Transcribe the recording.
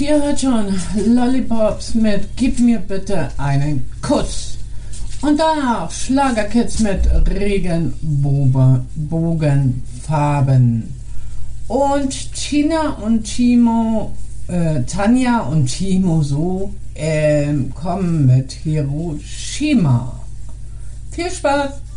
ihr hört schon Lollipops mit Gib mir bitte einen Kuss. Und danach Schlagerkids mit Regenbogenfarben. Und Tina und Timo, Tanja und Timo kommen mit Hiroshima. Viel Spaß!